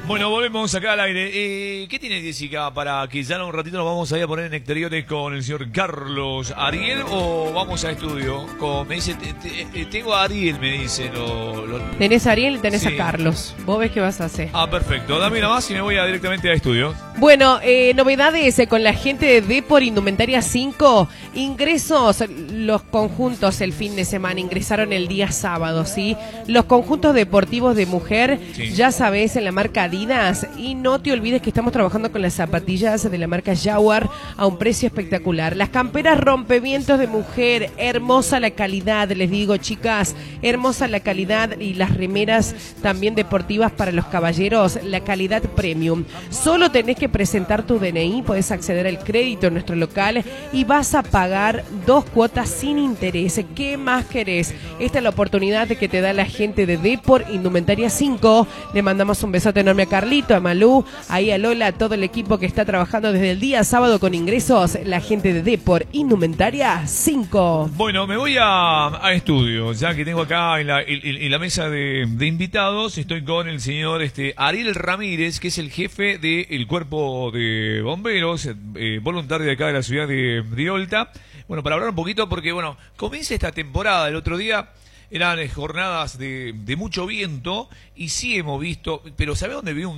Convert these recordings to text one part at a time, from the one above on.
Bueno, volvemos acá al aire. ¿Qué tiene Jessica para que ya en un ratito nos vamos a ir a poner en exteriores con el señor Carlos Ariel o vamos a estudio? Me dice, tengo a Ariel, me dice. Tenés a Ariel y tenés Sí. a Carlos. Vos ves qué vas a hacer. Ah, perfecto. Dame una más y me voy directamente a estudio. Bueno, novedades con la gente de Depor Indumentaria 5. Ingresos, los conjuntos el fin de semana ingresaron el día sábado, ¿sí? Los conjuntos deportivos de mujer, Sí. ya sabés, en la marca Adidas. Y no te olvides que estamos trabajando con las zapatillas de la marca Jaguar a un precio espectacular. Las camperas rompevientos de mujer, hermosa la calidad, les digo, chicas, hermosa la calidad, y las remeras también deportivas para los caballeros, la calidad premium. Solo tenés que presentar tu DNI, podés acceder al crédito en nuestro local y vas a pagar 2 cuotas sin interés. ¿Qué más querés? Esta es la oportunidad que te da la gente de Depor Indumentaria 5. Le mandamos un besote enorme a Carlito, a Malú, ahí a Lola, a todo el equipo que está trabajando desde el día sábado con ingresos, la gente de Depor Indumentaria 5. Bueno, me voy a estudio, ya que tengo acá en la mesa de invitados, estoy con el señor Ariel Ramírez, que es el jefe del cuerpo de bomberos, voluntario de acá de la ciudad de Olta. Bueno, para hablar un poquito, porque bueno, comienza esta temporada, el otro día eran jornadas de mucho viento y sí hemos visto, pero ¿sabe dónde vi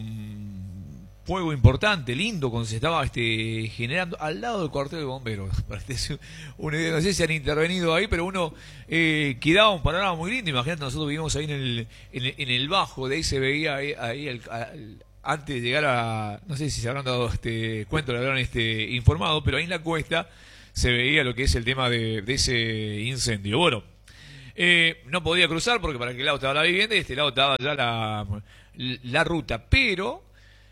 un fuego importante, lindo, cuando se estaba generando al lado del cuartel de bomberos? No sé si han intervenido ahí, pero uno quedaba un panorama muy lindo. Imagínate, nosotros vivimos ahí en el bajo, de ahí se veía ahí antes de llegar a, no sé si se habrán dado cuenta, le habrán informado, pero ahí en la cuesta se veía lo que es el tema de ese incendio. Bueno, no podía cruzar porque para aquel lado estaba la vivienda y de este lado estaba ya la ruta, pero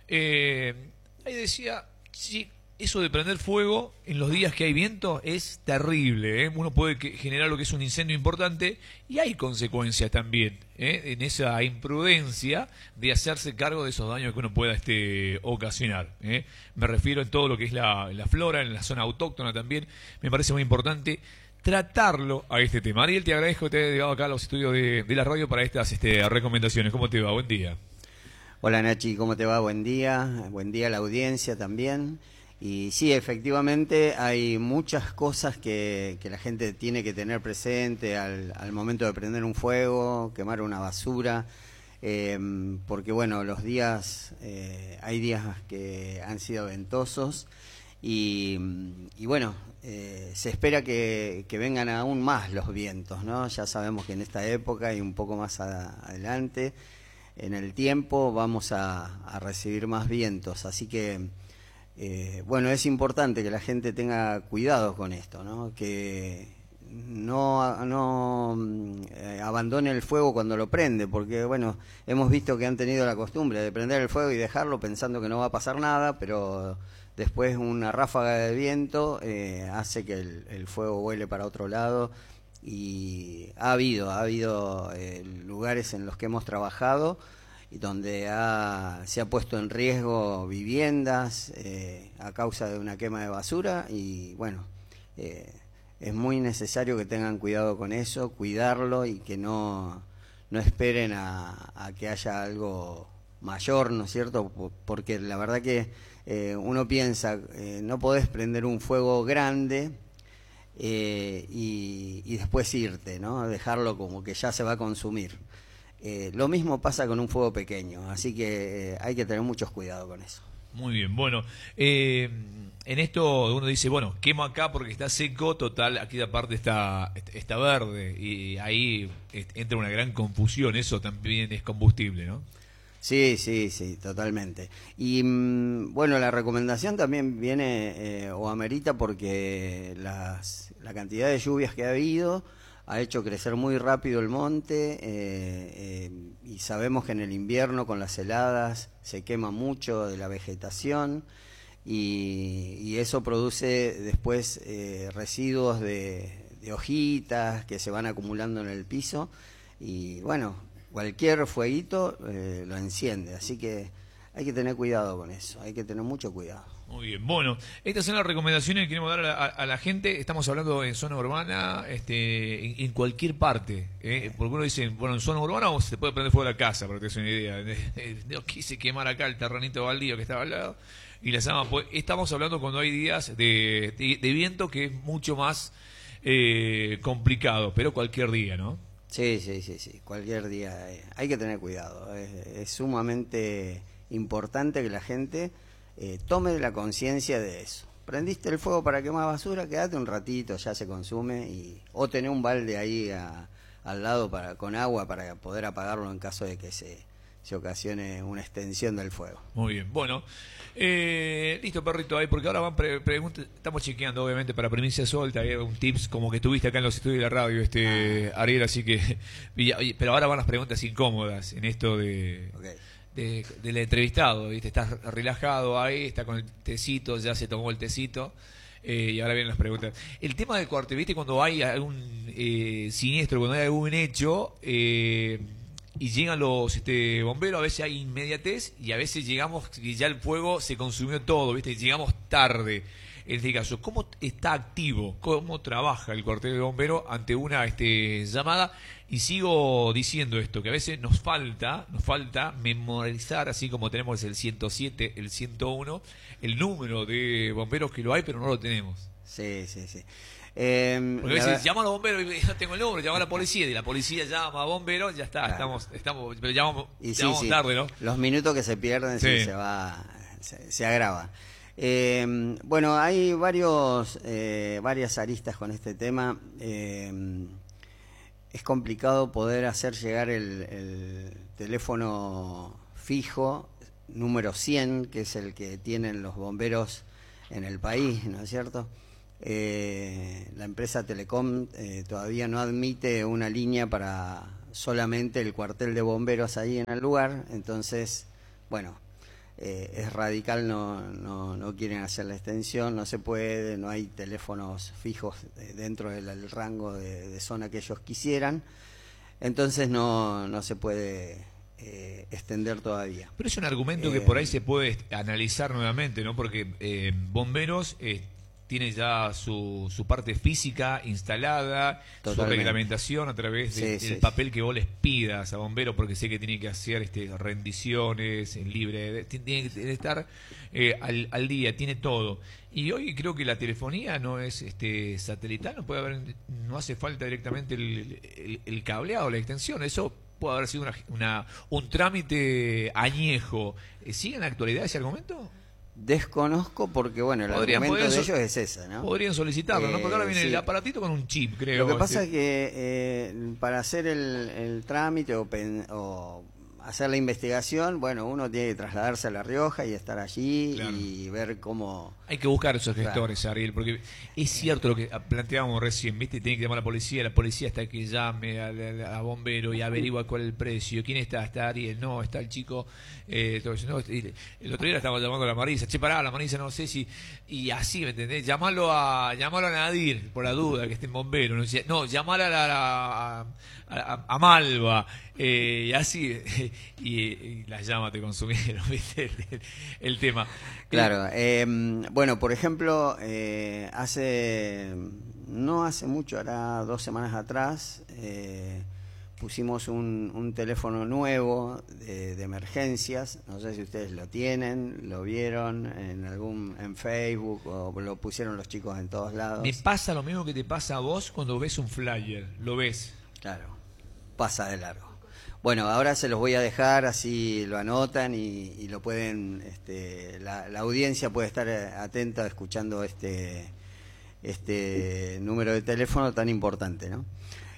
ahí decía, sí, eso de prender fuego en los días que hay viento es terrible, ¿eh? Uno puede generar lo que es un incendio importante y hay consecuencias también, en esa imprudencia de hacerse cargo de esos daños que uno pueda ocasionar, ¿eh? Me refiero en todo lo que es la flora, en la zona autóctona también. Me parece muy importante tratarlo a este tema. Ariel, te agradezco que te hayas llegado acá a los estudios de la radio para estas recomendaciones. ¿Cómo te va? Buen día. Hola Nachi, ¿cómo te va? Buen día a la audiencia también. Y sí, efectivamente hay muchas cosas que la gente tiene que tener presente al momento de prender un fuego, quemar una basura, porque bueno, los días, hay días que han sido ventosos y bueno, se espera que vengan aún más los vientos, ¿no? Ya sabemos que en esta época y un poco más adelante en el tiempo vamos a recibir más vientos, así que bueno, es importante que la gente tenga cuidado con esto, ¿no? Que no abandone el fuego cuando lo prende, porque bueno, hemos visto que han tenido la costumbre de prender el fuego y dejarlo pensando que no va a pasar nada, pero después una ráfaga de viento hace que el fuego vuele para otro lado. Y ha habido lugares en los que hemos trabajado y donde se ha puesto en riesgo viviendas a causa de una quema de basura y bueno, es muy necesario que tengan cuidado con eso, cuidarlo y que no esperen a que haya algo mayor, ¿no es cierto? Porque la verdad que uno piensa, no podés prender un fuego grande y después irte, ¿no? Dejarlo como que ya se va a consumir. Lo mismo pasa con un fuego pequeño, así que hay que tener muchos cuidado con eso. Muy bien, bueno, en esto uno dice, bueno, quemo acá porque está seco, total, aquí aparte está verde, y ahí entra una gran confusión, eso también es combustible, ¿no? Sí, totalmente. Y bueno, la recomendación también viene o amerita porque la cantidad de lluvias que ha habido ha hecho crecer muy rápido el monte y sabemos que en el invierno con las heladas se quema mucho de la vegetación y eso produce después residuos de hojitas que se van acumulando en el piso y bueno, cualquier fueguito lo enciende, así que hay que tener cuidado con eso, hay que tener mucho cuidado. Muy bien, bueno, estas son las recomendaciones que queremos dar a la gente. Estamos hablando en zona urbana, en cualquier parte, porque uno dice, bueno, en zona urbana o se puede prender fuego a la casa, para que te des una idea. No quise quemar acá el terrenito baldío que estaba al lado y la llama, pues estamos hablando cuando hay días de viento, que es mucho más complicado, pero cualquier día, ¿no? Sí, cualquier día. Hay que tener cuidado. Es sumamente importante que la gente tome la conciencia de eso. Prendiste el fuego para quemar basura, quédate un ratito, ya se consume, o tener un balde ahí al lado con agua para poder apagarlo en caso de que se ocasione una extensión del fuego. Muy bien, bueno, listo, perrito, ahí, porque ahora van preguntas, estamos chequeando obviamente para Primicia Solta, hay un tips como que tuviste acá en los estudios de la radio, Ariel, así que, pero ahora van las preguntas incómodas en esto de... Okay. Del entrevistado, ¿viste? Estás relajado ahí, está con el tecito, ya se tomó el tecito, y ahora vienen las preguntas. El tema del cuartel, ¿viste? Cuando hay algún siniestro, cuando hay algún hecho, y llegan los bomberos, a veces hay inmediatez, y a veces llegamos y ya el fuego se consumió todo, ¿viste? Llegamos tarde. En este caso, ¿cómo está activo? ¿Cómo trabaja el cuartel de bomberos ante una llamada? Y sigo diciendo esto, que a veces nos falta memorizar, así como tenemos el 107, el 101, el número de bomberos que lo hay, pero no lo tenemos. Sí. Porque a veces llaman a los bomberos y no tengo el número, llama a la policía, y la policía llama a bomberos, ya está, claro. estamos pero llamamos tarde, ¿no? Los minutos que se pierden se agrava. Bueno, hay varias aristas con este tema. Es complicado poder hacer llegar el teléfono fijo, número 100, que es el que tienen los bomberos en el país, ¿no es cierto? La empresa Telecom todavía no admite una línea para solamente el cuartel de bomberos ahí en el lugar, entonces, bueno, es radical, no quieren hacer la extensión, no se puede, no hay teléfonos fijos dentro del rango de zona que ellos quisieran, entonces no se puede extender todavía. Pero es un argumento que por ahí se puede analizar nuevamente, ¿no? Porque bomberos tiene ya su parte física instalada, Totalmente. Su reglamentación a través del papel que vos les pidas a bomberos, porque sé que tiene que hacer rendiciones libre, tiene que estar al día, tiene todo. Y hoy creo que la telefonía no es satelital, no hace falta directamente el cableado, la extensión, eso puede haber sido un trámite añejo. ¿Sigue en la actualidad ese argumento? Desconozco porque, bueno, el argumento de ellos es ese, ¿no? Podrían solicitarlo, ¿no? Porque ahora viene el aparatito con un chip, creo. Lo que pasa es que para hacer el trámite o hacer la investigación, bueno, uno tiene que trasladarse a La Rioja y estar allí, claro, y ver cómo... Hay que buscar esos gestores, claro, Ariel, porque es cierto lo que planteábamos recién, ¿viste? Tiene que llamar a la policía hasta que llame a bombero y averigua cuál es el precio, quién está Ariel, no, está el chico, todo eso, no, el otro día estaba llamando a la Marisa, la Marisa no sé si, y así, ¿me entendés? Llamalo a Nadir, por la duda, que esté en bombero, no, llamar a Malva, y así, y las llamas te consumieron, ¿viste? El tema. Claro, bueno, por ejemplo, no hace mucho, hará 2 semanas atrás, pusimos un teléfono nuevo de emergencias, no sé si ustedes lo tienen, lo vieron en Facebook, o lo pusieron los chicos en todos lados. Me pasa lo mismo que te pasa a vos cuando ves un flyer, lo ves. Claro, pasa de largo. Bueno, ahora se los voy a dejar, así lo anotan y lo pueden, la audiencia puede estar atenta escuchando este número de teléfono tan importante, ¿no?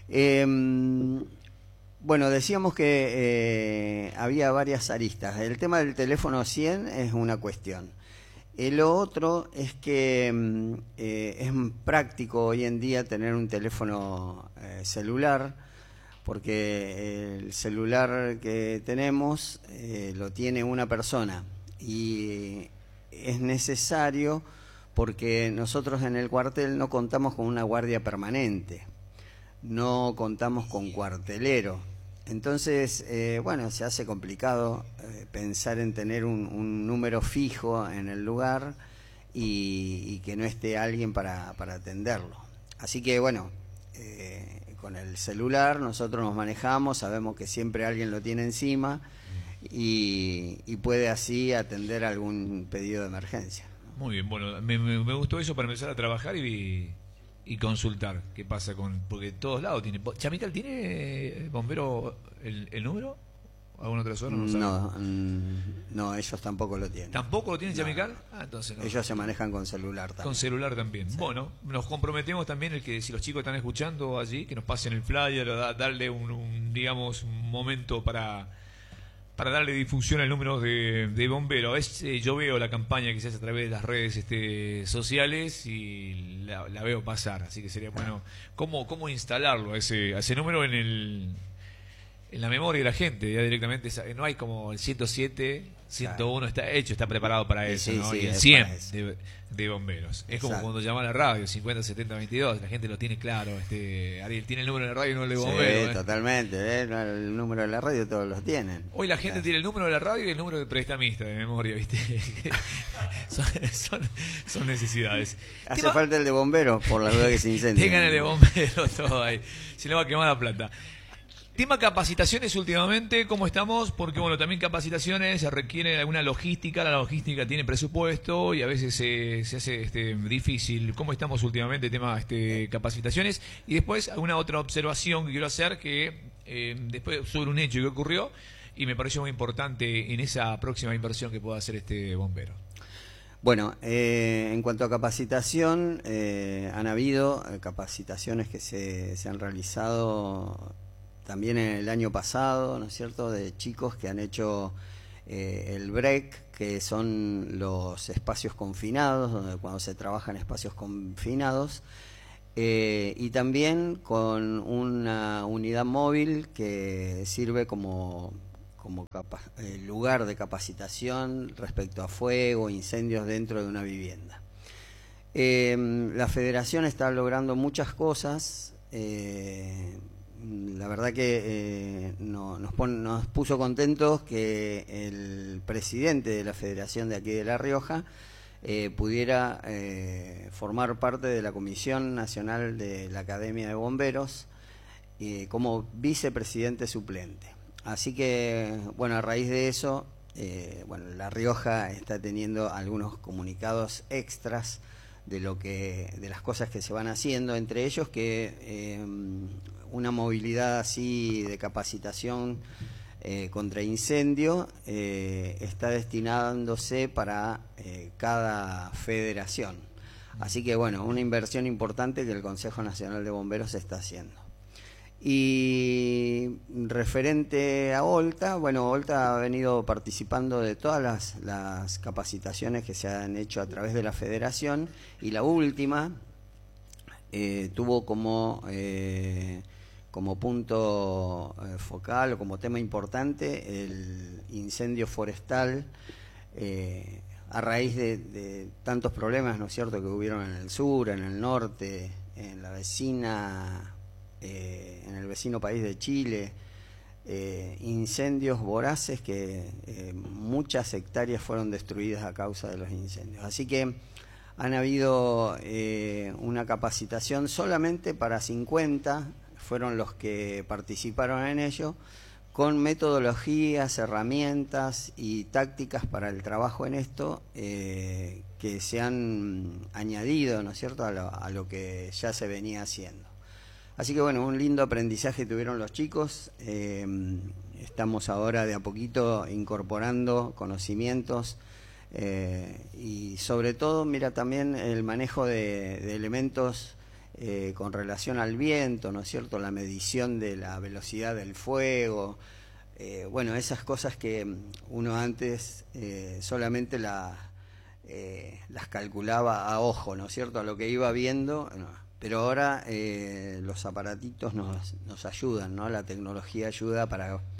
Bueno, decíamos que había varias aristas. El tema del teléfono 100 es una cuestión. Lo otro es que es práctico hoy en día tener un teléfono celular, porque el celular que tenemos lo tiene una persona y es necesario porque nosotros en el cuartel no contamos con una guardia permanente, no contamos con cuartelero. Entonces, bueno, se hace complicado pensar en tener un número fijo en el lugar y que no esté alguien para atenderlo. Así que bueno, con el celular nosotros nos manejamos, sabemos que siempre alguien lo tiene encima y puede así atender algún pedido de emergencia. Muy bien, bueno, me gustó eso para empezar a trabajar y consultar qué pasa porque todos lados tiene. ¿Chamical tiene bombero el número? ¿Alguna otra zona? No, ellos tampoco lo tienen. ¿Tampoco lo tienen, No. Chamical? Entonces no. Ellos se manejan con celular también. Con celular también. Sí. Bueno, nos comprometemos también el que si los chicos están escuchando allí, que nos pasen el flyer o darle digamos, un momento para darle difusión al número de bomberos. Yo veo la campaña que se hace a través de las redes sociales y la veo pasar, así que sería bueno cómo instalarlo a ese número en la memoria de la gente, ya directamente. No hay como el 107, 101, está hecho, está preparado para eso, sí, ¿no? sí, Y el es 100 para eso. de bomberos. Es como Exacto. cuando llama a la radio, 50, 70, 22, la gente lo tiene claro. Ariel tiene el número de la radio y no el de bomberos. Sí, totalmente. El número de la radio todos los tienen. Hoy la gente tiene el número de la radio y el número de prestamista de memoria, ¿viste? son necesidades. Hace falta el de bomberos por la duda que se incendia. Tengan el de bomberos todo ahí, si no va a quemar la plata. Tema capacitaciones últimamente, ¿cómo estamos? Porque bueno, también capacitaciones requieren alguna logística, la logística tiene presupuesto y a veces se hace difícil. ¿Cómo estamos últimamente tema capacitaciones? Y después alguna otra observación que quiero hacer que después sobre un hecho que ocurrió y me pareció muy importante en esa próxima inversión que pueda hacer este bombero. Bueno, en cuanto a capacitación, han habido capacitaciones que se han realizado también en el año pasado, ¿no es cierto?, de chicos que han hecho el break, que son los espacios confinados, donde cuando se trabaja en espacios confinados, y también con una unidad móvil que sirve como lugar de capacitación respecto a fuego, incendios dentro de una vivienda. La federación está logrando muchas cosas. La verdad que nos puso contentos que el presidente de la federación de aquí de La Rioja pudiera formar parte de la Comisión Nacional de la Academia de Bomberos como vicepresidente suplente. Así que, bueno, a raíz de eso, La Rioja está teniendo algunos comunicados extras de las cosas que se van haciendo, entre ellos que una movilidad así de capacitación contra incendio está destinándose para cada federación. Así que bueno, una inversión importante que el Consejo Nacional de Bomberos está haciendo. Y referente a OLTA, bueno, OLTA ha venido participando de todas las capacitaciones que se han hecho a través de la federación, y la última tuvo como punto focal o como tema importante el incendio forestal a raíz de tantos problemas, ¿no es cierto?, que hubieron en el sur, en el norte, en el vecino país de Chile, incendios voraces que muchas hectáreas fueron destruidas a causa de los incendios. Así que han habido una capacitación solamente para 50, fueron los que participaron en ello, con metodologías, herramientas y tácticas para el trabajo en esto que se han añadido, ¿no es cierto?, a lo que ya se venía haciendo. Así que bueno, un lindo aprendizaje tuvieron los chicos. Estamos ahora de a poquito incorporando conocimientos y sobre todo, mira, también el manejo de elementos con relación al viento, ¿no es cierto?, la medición de la velocidad del fuego, bueno, esas cosas que uno antes solamente las calculaba a ojo, ¿no es cierto?, a lo que iba viendo, no. Pero ahora los aparatitos nos ayudan, ¿no? La tecnología ayuda para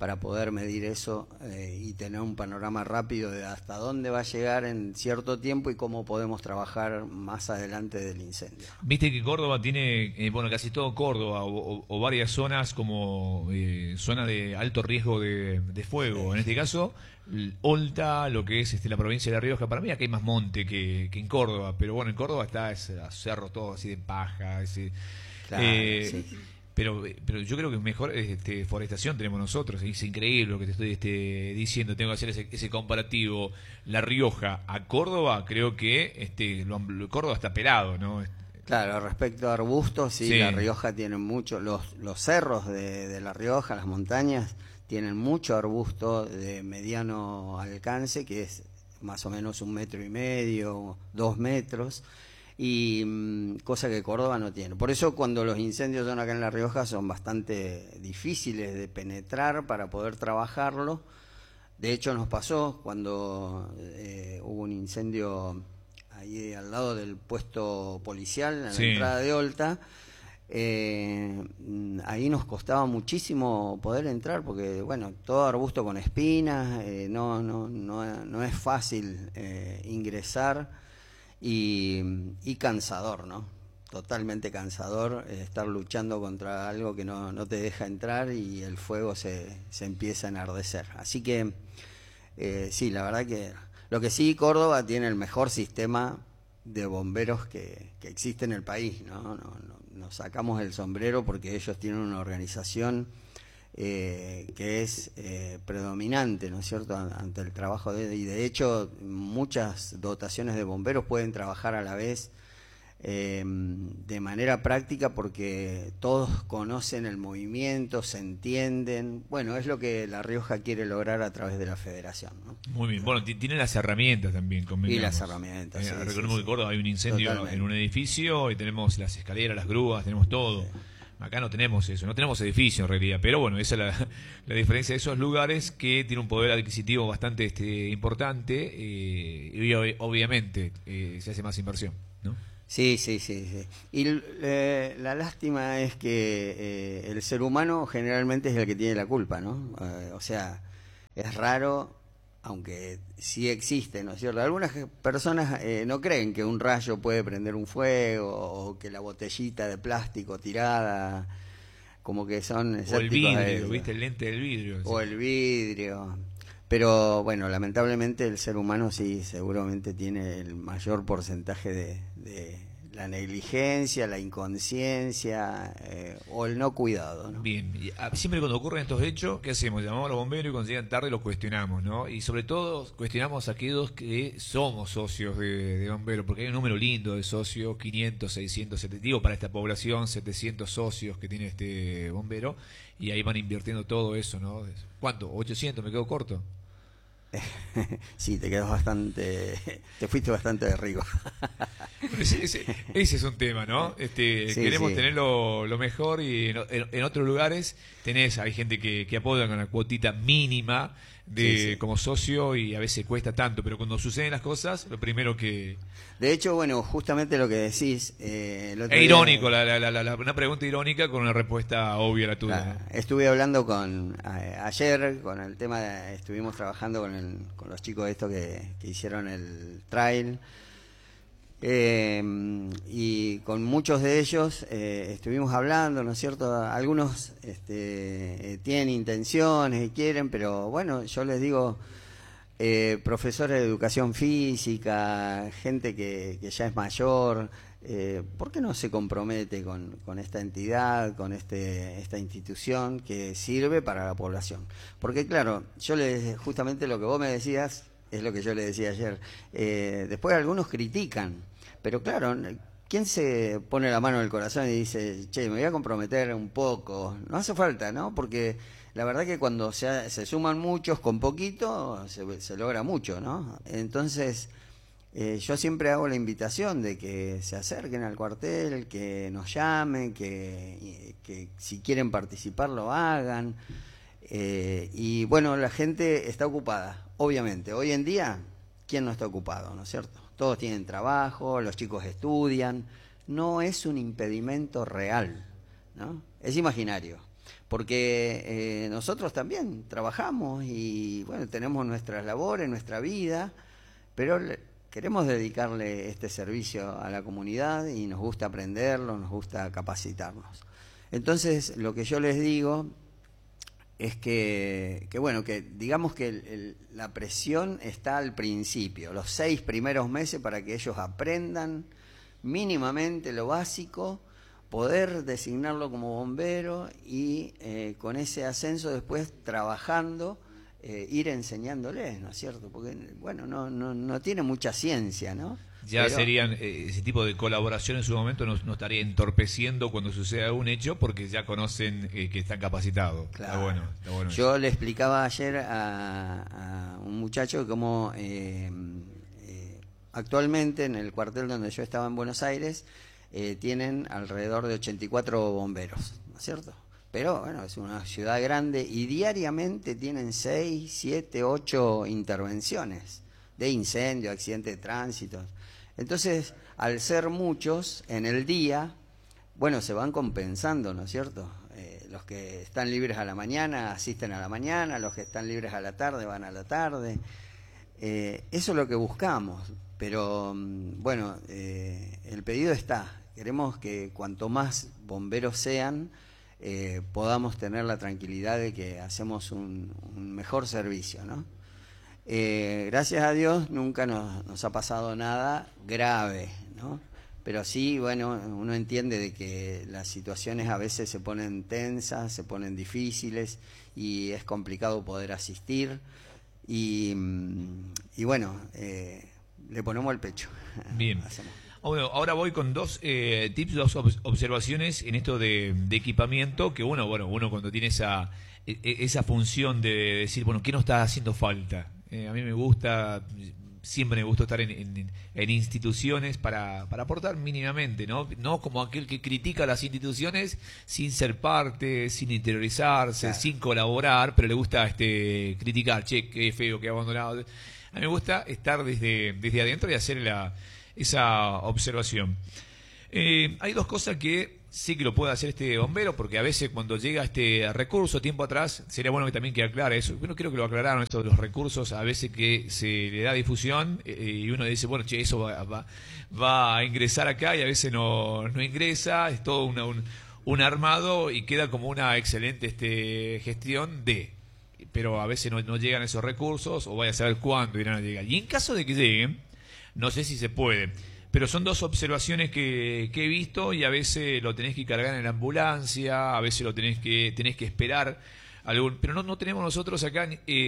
para poder medir eso y tener un panorama rápido de hasta dónde va a llegar en cierto tiempo y cómo podemos trabajar más adelante del incendio. Viste que Córdoba tiene, bueno, casi todo Córdoba o varias zonas como zona de alto riesgo de fuego. En este caso, Olta, lo que es la provincia de La Rioja. Para mí acá hay más monte que en Córdoba, pero bueno, en Córdoba está ese cerro todo así de paja, Claro, sí. Pero yo creo que mejor forestación tenemos nosotros. Es increíble lo que te estoy diciendo. Tengo que hacer ese comparativo. La Rioja a Córdoba, creo que Córdoba está pelado, ¿no? Claro, respecto a arbustos, sí, Sí. La Rioja tiene mucho, los cerros de La Rioja, las montañas, tienen mucho arbusto de mediano alcance, que es más o menos 1,5 metros, 2 metros, y cosa que Córdoba no tiene. Por eso cuando los incendios son acá en La Rioja son bastante difíciles de penetrar para poder trabajarlo. De hecho nos pasó cuando hubo un incendio ahí al lado del puesto policial, en la Sí. entrada de Olta. Ahí nos costaba muchísimo poder entrar porque, bueno, todo arbusto con espinas, no es fácil ingresar y cansador, ¿no? Totalmente cansador estar luchando contra algo que no te deja entrar y el fuego se empieza a enardecer. Así que, sí, la verdad que lo que sí, Córdoba tiene el mejor sistema de bomberos que existe en el país, ¿no? Nos sacamos el sombrero porque ellos tienen una organización que es predominante, ¿no es cierto?, ante el trabajo y de hecho muchas dotaciones de bomberos pueden trabajar a la vez de manera práctica porque todos conocen el movimiento, se entienden. Bueno, es lo que La Rioja quiere lograr a través de la federación, ¿no? Muy bien. Bueno, tienen las herramientas también. Y las herramientas. Sí, recordemos que sí, en Córdoba hay un incendio totalmente. en un edificio y tenemos las escaleras, las grúas, tenemos todo. Sí. Acá no tenemos eso, no tenemos edificio en realidad, pero bueno, esa es la diferencia de esos lugares que tienen un poder adquisitivo bastante importante y obviamente se hace más inversión, ¿no? Sí. Y la lástima es que el ser humano generalmente es el que tiene la culpa, ¿no? O sea, es raro, aunque sí existe, ¿no es cierto? Algunas personas no creen que un rayo puede prender un fuego o que la botellita de plástico tirada, como que son O el escépticos a vidrio, eso. ¿viste? El lente del vidrio. O el vidrio. Pero bueno, lamentablemente el ser humano sí seguramente tiene el mayor porcentaje de la negligencia, la inconsciencia o el no cuidado, ¿no? Bien, y, siempre cuando ocurren estos hechos, ¿qué hacemos? Llamamos a los bomberos y cuando llegan tarde los cuestionamos, ¿no? Y sobre todo cuestionamos a aquellos que somos socios de bomberos, porque hay un número lindo de socios, 500, 600, 700, digo, para esta población, 700 socios que tiene este bombero, y ahí van invirtiendo todo eso, ¿no? ¿Cuánto? ¿800? ¿Me quedo corto? Sí, te quedas bastante, te fuiste bastante de arriba. Ese es un tema, ¿no? Sí, queremos sí. tener lo mejor y en otros lugares hay gente que apoya con la cuotita mínima Sí. como socio y a veces cuesta tanto, pero cuando suceden las cosas, lo primero que... De hecho, bueno, justamente lo que decís... el otro Es día- irónico, una pregunta irónica con una respuesta obvia la tuya. Claro, estuve hablando ayer con el tema, estuvimos trabajando con los chicos estos que hicieron el trail y con muchos de ellos estuvimos hablando, ¿no es cierto? Algunos tienen intenciones y quieren, pero bueno, yo les digo, profesores de educación física, gente que ya es mayor, ¿por qué no se compromete con esta entidad, con esta institución que sirve para la población? Porque claro, justamente lo que vos me decías es lo que yo le decía ayer. Después algunos critican, pero claro, ¿quién se pone la mano en el corazón y dice, che, me voy a comprometer un poco? No hace falta, ¿no? Porque la verdad que cuando se suman muchos con poquito, se logra mucho, ¿no? Entonces... yo siempre hago la invitación de que se acerquen al cuartel, que nos llamen, que si quieren participar lo hagan. Y bueno, la gente está ocupada, obviamente. Hoy en día, ¿quién no está ocupado, no es cierto? Todos tienen trabajo, los chicos estudian. No es un impedimento real, ¿no? Es imaginario. porque nosotros también trabajamos y bueno, tenemos nuestras labores, nuestra vida, pero queremos dedicarle este servicio a la comunidad y nos gusta aprenderlo, nos gusta capacitarnos. Entonces, lo que yo les digo es que bueno, que digamos que la presión está al principio, los 6 primeros meses para que ellos aprendan mínimamente lo básico, poder designarlo como bombero y con ese ascenso después trabajando, ir enseñándoles, ¿no es cierto? Porque, bueno, no tiene mucha ciencia, ¿no? Ya Pero serían ese tipo de colaboración en su momento no estaría entorpeciendo cuando suceda un hecho porque ya conocen que están capacitados. Claro. Está bueno Yo eso. le explicaba ayer a un muchacho cómo actualmente en el cuartel donde yo estaba en Buenos Aires tienen alrededor de 84 bomberos, ¿no es cierto? Pero bueno, es una ciudad grande y diariamente tienen 6, 7, 8 intervenciones de incendio, accidente de tránsito. Entonces, al ser muchos en el día, bueno, se van compensando, ¿no es cierto? Los que están libres a la mañana asisten a la mañana, los que están libres a la tarde van a la tarde. Eso es lo que buscamos, pero bueno, el pedido está. Queremos que cuanto más bomberos sean, podamos tener la tranquilidad de que hacemos un mejor servicio, ¿no? Gracias a Dios nunca nos ha pasado nada grave, ¿no? Pero sí, bueno, uno entiende de que las situaciones a veces se ponen tensas, se ponen difíciles y es complicado poder asistir y bueno, le ponemos el pecho. Bien. Hacemos. Bueno, ahora voy con 2 tips, 2 observaciones en esto de equipamiento, que uno cuando tiene esa función de decir, bueno, ¿qué nos está haciendo falta? A mí me gusta, siempre me gusta estar en instituciones para aportar mínimamente, ¿no? No como aquel que critica las instituciones sin ser parte, sin interiorizarse, Claro. sin colaborar, pero le gusta criticar, che, qué feo, qué abandonado. A mí me gusta estar desde adentro y hacer esa observación. Hay 2 cosas que sí que lo puede hacer este bombero, porque a veces cuando llega este recurso tiempo atrás, sería bueno que también que aclare eso. Bueno, creo que lo aclararon esto de los recursos, a veces que se le da difusión y uno dice, bueno, che, eso va a ingresar acá y a veces no ingresa, es todo un armado y queda como una excelente gestión pero a veces no llegan esos recursos o vaya a saber cuándo irán a llegar. Y en caso de que lleguen, no sé si se puede, pero son 2 observaciones que he visto y a veces lo tenés que cargar en la ambulancia, a veces lo tenés que esperar, pero no tenemos nosotros acá,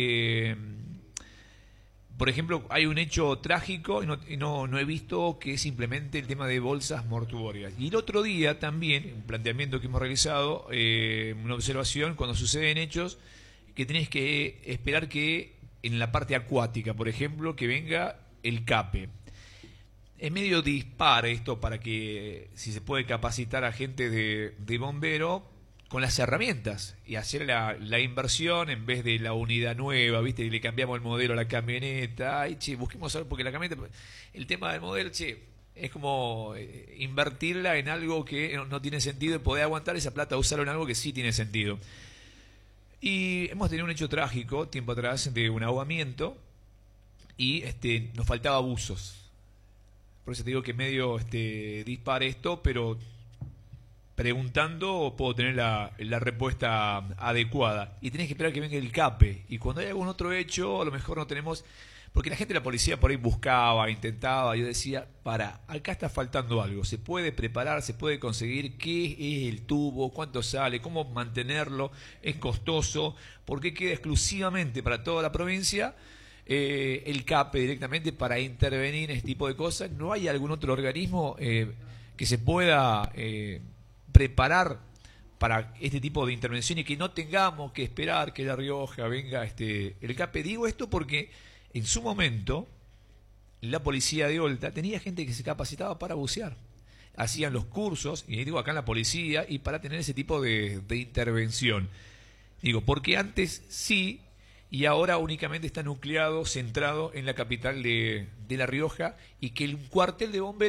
por ejemplo, hay un hecho trágico y no he visto que es simplemente el tema de bolsas mortuorias. Y el otro día también, un planteamiento que hemos realizado, una observación, cuando suceden hechos, que tenés que esperar que en la parte acuática, por ejemplo, que venga el CAPE. Es medio dispar esto para que si se puede capacitar a gente de bombero con las herramientas y hacer la inversión en vez de la unidad nueva, ¿viste? Y le cambiamos el modelo a la camioneta. Ay, che, busquemos saber, porque la camioneta, el tema del modelo, che, es como invertirla en algo que no tiene sentido y poder aguantar esa plata, usarlo en algo que sí tiene sentido. Y hemos tenido un hecho trágico tiempo atrás de un ahogamiento y nos faltaba buzos. Por eso te digo que medio dispar esto, pero preguntando puedo tener la respuesta adecuada. Y tenés que esperar que venga el CAPE. Y cuando hay algún otro hecho, a lo mejor no tenemos... Porque la gente de la policía por ahí buscaba, intentaba. Yo decía, acá está faltando algo. Se puede preparar, se puede conseguir. ¿Qué es el tubo? ¿Cuánto sale? ¿Cómo mantenerlo? ¿Es costoso? ¿Por qué queda exclusivamente para toda la provincia el CAPE directamente para intervenir en este tipo de cosas? ¿No hay algún otro organismo que se pueda preparar para este tipo de intervención y que no tengamos que esperar que La Rioja venga el CAPE? Digo esto porque en su momento la policía de Olta tenía gente que se capacitaba para bucear, hacían los cursos, y digo acá en la policía, y para tener ese tipo de intervención. Digo, porque antes sí, y ahora únicamente está nucleado, centrado en la capital de La Rioja, y que el cuartel de bombero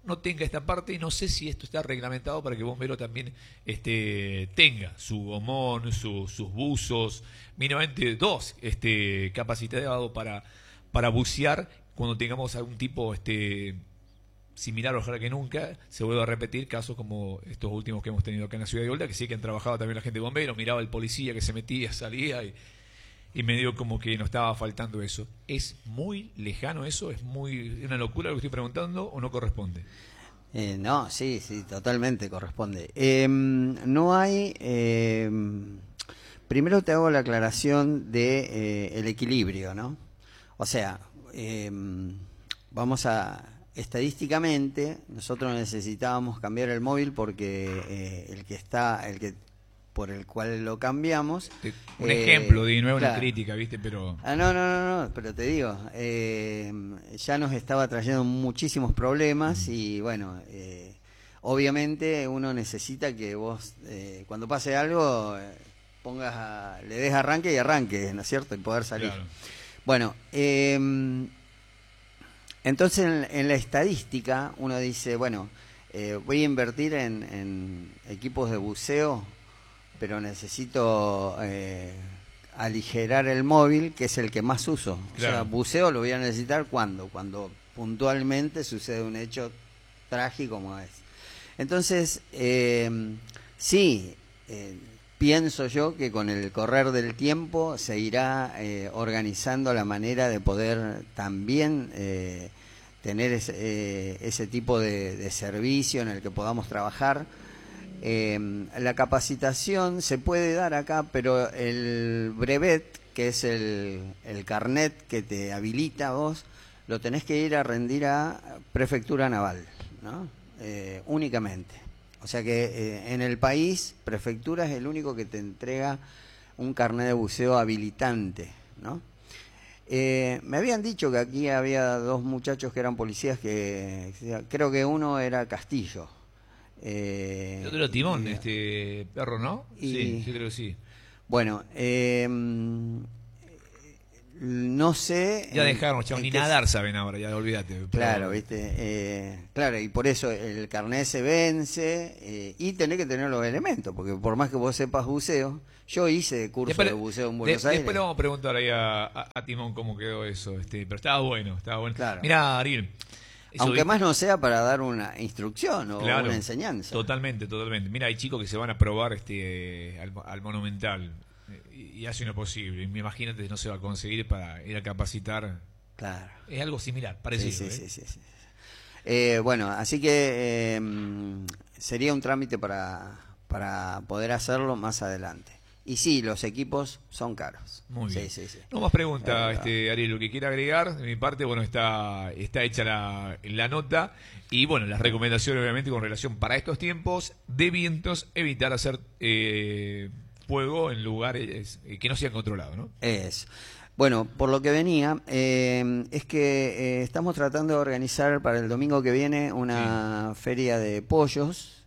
no tenga esta parte, y no sé si esto está reglamentado para que el bombero también tenga su gomón, sus buzos, mínimamente dos capacitados para bucear cuando tengamos algún tipo similar, ojalá que nunca se vuelva a repetir casos como estos últimos que hemos tenido acá en la ciudad de Golda, que sí que han trabajado también la gente de bomberos, miraba el policía que se metía, salía y me dio como que nos estaba faltando eso. ¿Es muy lejano eso? ¿Es muy una locura lo que estoy preguntando o no corresponde? No, sí, totalmente corresponde. No hay... primero te hago la aclaración de el equilibrio, ¿no? O sea, vamos a... Estadísticamente, nosotros necesitábamos cambiar el móvil porque por el cual lo cambiamos. Un ejemplo, de nuevo claro. Una crítica, ¿viste? Pero... No, pero te digo, ya nos estaba trayendo muchísimos problemas y bueno, obviamente uno necesita que vos, cuando pase algo, le des arranque y arranque, ¿no es cierto? Y poder salir. Claro. Bueno, entonces en la estadística uno dice, bueno, voy a invertir en equipos de buceo, pero necesito aligerar el móvil, que es el que más uso. Claro. O sea, buceo lo voy a necesitar cuando puntualmente sucede un hecho trágico como es. Entonces, sí, pienso yo que con el correr del tiempo se irá organizando la manera de poder también tener ese tipo de servicio en el que podamos trabajar. La capacitación se puede dar acá, pero el brevet, que es el carnet que te habilita a vos, lo tenés que ir a rendir a Prefectura Naval, ¿no? Únicamente. O sea que en el país, Prefectura es el único que te entrega un carnet de buceo habilitante, ¿no? Me habían dicho que aquí había dos muchachos que eran policías creo que uno era Castillo. El otro era Timón, perro, ¿no? Sí, yo creo que sí. Bueno, no sé... Ya dejaron, chavos, ni nadar saben ahora, ya olvídate. Claro, ¿viste? Claro, y por eso el carnet se vence y tenés que tener los elementos, porque por más que vos sepas buceo, yo hice curso de buceo en Buenos Aires. Después le vamos a preguntar ahí a Timón cómo quedó eso, pero estaba bueno. Claro. Mirá, Ariel. Aunque más no sea para dar una instrucción o claro, una enseñanza. Totalmente. Mira, hay chicos que se van a probar al Monumental y hacen lo posible. Imagínate, no se va a conseguir para ir a capacitar. Claro. Es algo similar, parecido. Sí. Bueno, así que sería un trámite para poder hacerlo más adelante. Y sí, los equipos son caros. Muy bien. Sí. No más preguntas, Ariel, lo que quiera agregar. De mi parte, bueno, está hecha la nota. Y bueno, las recomendaciones, obviamente, con relación para estos tiempos de vientos, evitar hacer fuego en lugares que no sean controlados, ¿no? Bueno, por lo que venía, es que estamos tratando de organizar para el domingo que viene una feria de pollos.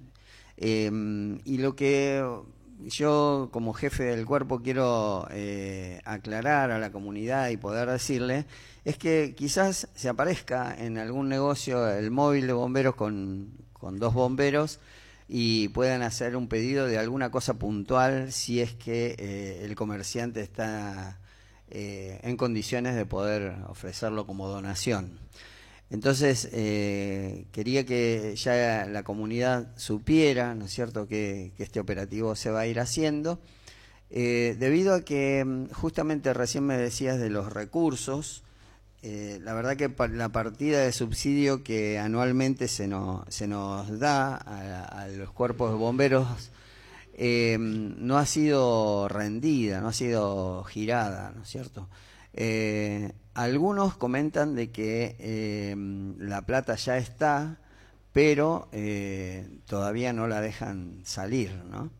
Y lo que yo como jefe del cuerpo quiero aclarar a la comunidad y poder decirle es que quizás se aparezca en algún negocio el móvil de bomberos con dos bomberos y puedan hacer un pedido de alguna cosa puntual si es que el comerciante está en condiciones de poder ofrecerlo como donación. Entonces, quería que ya la comunidad supiera, ¿no es cierto?, que este operativo se va a ir haciendo, debido a que justamente recién me decías de los recursos. La verdad que la partida de subsidio que anualmente se nos da a los cuerpos de bomberos no ha sido rendida, no ha sido girada, ¿no es cierto? Algunos comentan de que la plata ya está, pero todavía no la dejan salir, ¿no?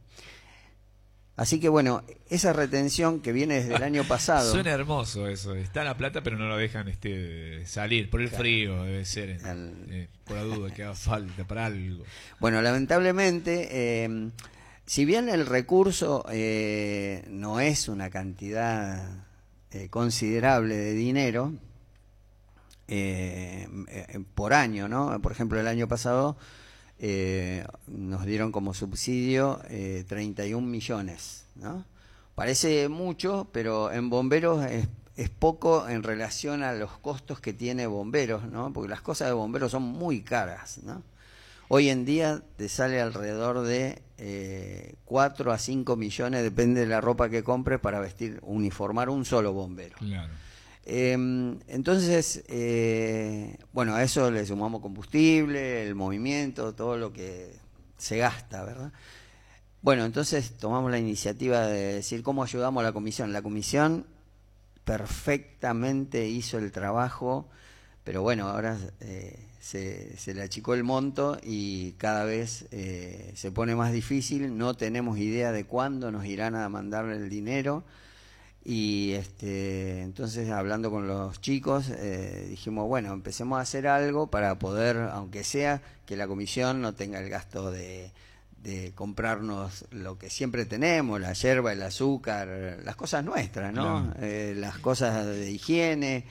Así que bueno, esa retención que viene desde el año pasado... Suena hermoso eso, está la plata pero no la dejan salir, por el frío debe ser, por la duda que haga falta para algo. Bueno, lamentablemente, si bien el recurso no es una cantidad considerable de dinero, por año, ¿no? Por ejemplo, el año pasado nos dieron como subsidio 31 millones, ¿no? Parece mucho, pero en bomberos es poco en relación a los costos que tiene bomberos, ¿no? Porque las cosas de bomberos son muy caras, ¿no? Hoy en día te sale alrededor de 4 a 5 millones, depende de la ropa que compres, para uniformar un solo bombero. Claro. Entonces, bueno, a eso le sumamos combustible, el movimiento, todo lo que se gasta, ¿verdad? Bueno, entonces tomamos la iniciativa de decir cómo ayudamos a la comisión. La comisión perfectamente hizo el trabajo, pero bueno, ahora se le achicó el monto y cada vez se pone más difícil. No tenemos idea de cuándo nos irán a mandar el dinero. Y entonces, hablando con los chicos, dijimos, bueno, empecemos a hacer algo para poder, aunque sea que la comisión no tenga el gasto de comprarnos lo que siempre tenemos, la yerba, el azúcar, las cosas nuestras, ¿no? Claro. Las cosas de higiene,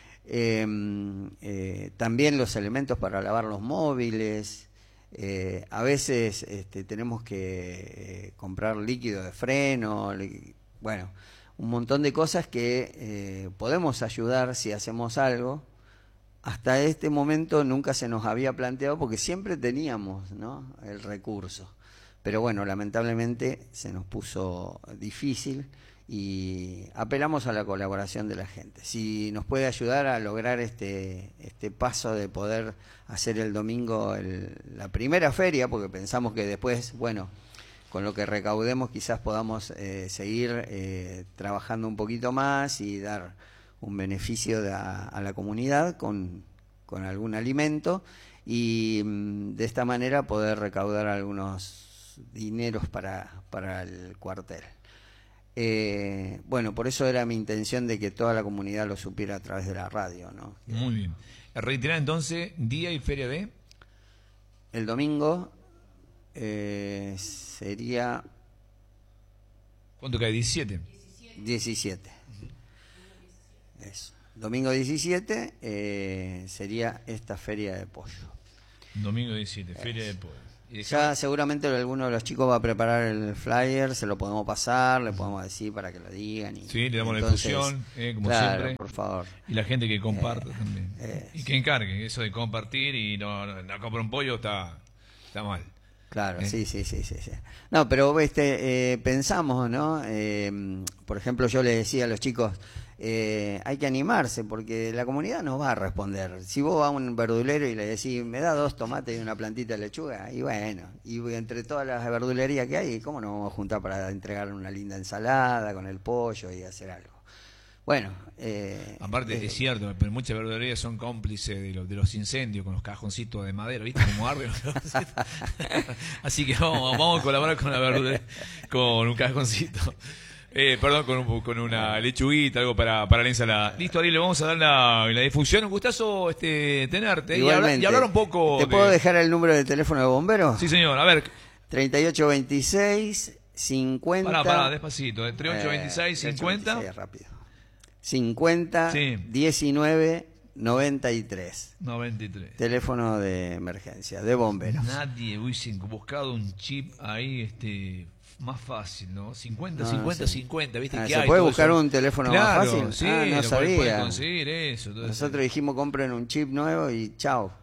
también los elementos para lavar los móviles. A veces tenemos que comprar líquido de freno, bueno, un montón de cosas que podemos ayudar si hacemos algo. Hasta este momento nunca se nos había planteado porque siempre teníamos, ¿no?, el recurso. Pero bueno, lamentablemente se nos puso difícil y apelamos a la colaboración de la gente. Si nos puede ayudar a lograr este paso de poder hacer el domingo la primera feria, porque pensamos que después, bueno, con lo que recaudemos quizás podamos seguir trabajando un poquito más y dar un beneficio a la comunidad con algún alimento y de esta manera poder recaudar algunos dineros para el cuartel. Bueno, por eso era mi intención de que toda la comunidad lo supiera a través de la radio, ¿no? Muy bien. Reiterar entonces, día y feria de... El domingo sería... ¿Cuánto cae? ¿17? 17. Eso. Domingo 17 sería esta feria de pollo. Domingo 17, feria de pollo. Ya seguramente alguno de los chicos va a preparar el flyer, se lo podemos pasar, le podemos decir para que lo digan. Y, sí, le damos entonces, la difusión, como claro, siempre. Por favor. Y la gente que comparta también. Y que encargue, eso de compartir y no comprar un pollo está mal. Claro, sí. No, pero pensamos, ¿no? Por ejemplo, yo le decía a los chicos, hay que animarse porque la comunidad nos va a responder. Si vos vas a un verdulero y le decís, me da 2 tomates y una plantita de lechuga, y bueno, y entre todas las verdulerías que hay, ¿cómo nos vamos a juntar para entregar una linda ensalada con el pollo y hacer algo? Bueno, aparte es cierto, pero muchas verdulerías son cómplices de los incendios con los cajoncitos de madera, ¿viste? Como arden. Así que vamos a colaborar con la verdulería con un cajoncito. Perdón, con una lechuguita, algo para la ensalada. Listo, Ariel, le vamos a dar la difusión. Un gustazo tenerte y hablar un poco. ¿Te puedo dejar el número de teléfono de bomberos? Sí, señor, a ver. 3826 50. Pará, despacito. 3826 50. Sí, rápido. 50 sí. 19 93. Teléfono de emergencia, de bomberos. Nadie hubiese buscado un chip ahí, más fácil, ¿no? 50, 50, sí. 50, ¿viste? ¿Se puede buscar eso? Un teléfono más fácil? Sí, no sabía. Pueden conseguir eso. Nosotros dijimos compren un chip nuevo y chao.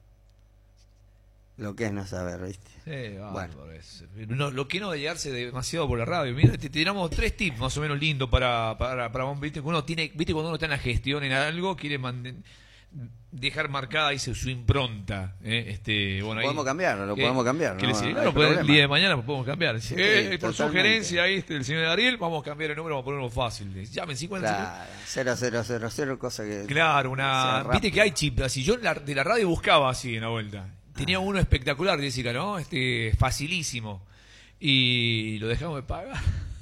Lo que es no saber, ¿viste? Sí, bueno. No, lo que no de llegarse demasiado por la radio. Mira, te tiramos 3 tips más o menos lindos para ¿viste? Uno tiene, ¿viste? Cuando uno está en la gestión en algo, quiere dejar marcada ahí su impronta. Bueno, lo podemos cambiar. Que el día de mañana lo podemos cambiar. Sí, por sugerencia ahí el señor Ariel, vamos a cambiar el número, vamos a ponerlo fácil. Llamen 50. Claro, 0000, cosa que... Claro, viste que hay chip así. Yo de la radio buscaba así en la vuelta. Tenía uno espectacular, Jessica, ¿no? Facilísimo. Y lo dejamos de pagar.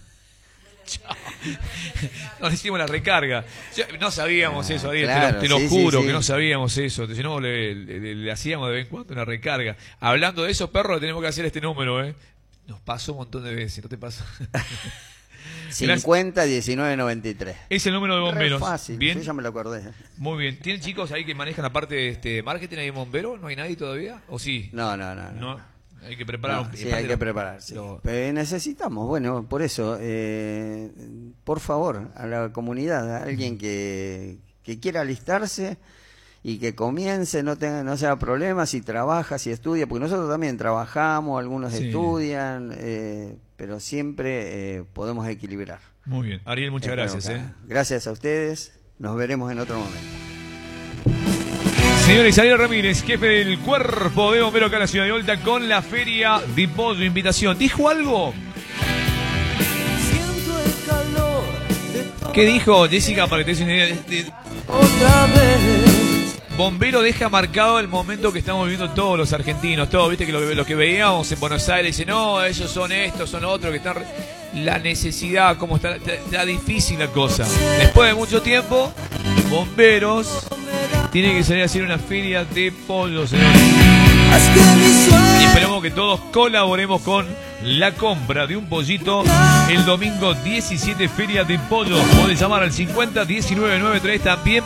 Nos hicimos la recarga. No sabíamos eso, Ariel, claro, te lo juro que no sabíamos eso. Si no, le hacíamos de vez en cuando una recarga. Hablando de eso, perro, tenemos que hacer este número, ¿eh? Nos pasó un montón de veces, ¿no te pasó? 50 19 93. Es el número de bomberos. Re fácil, Bien. yo ya me lo acordé. Muy bien. ¿Tienen chicos ahí que manejan la parte de marketing ahí en bombero? ¿No hay nadie todavía? ¿O sí? No. Hay que preparar. No, sí, hay que prepararse. Necesitamos, bueno, por eso, por favor, a la comunidad, a alguien que quiera alistarse y que comience, no sea problema si trabaja, si estudia, porque nosotros también trabajamos, algunos estudian, pero siempre podemos equilibrar. Muy bien. Ariel, muchas gracias. Gracias a ustedes, nos veremos en otro momento. Señores, Ariel Ramírez, jefe del cuerpo de bomberos acá en la ciudad de Olta con la feria de pollo, invitación. ¿Dijo algo? ¿Qué dijo Jessica para que te des una idea? Otra vez. Bombero deja marcado el momento que estamos viviendo todos los argentinos, todos, viste que lo que veíamos en Buenos Aires, dicen, no, ellos son estos, son otros, que están... La necesidad, cómo está difícil la cosa. Después de mucho tiempo, bomberos tienen que salir a hacer una feria de pollo, señores. Y esperamos que todos colaboremos con la compra de un pollito el domingo 17, feria de pollo. Podés llamar al 50 19 93 también.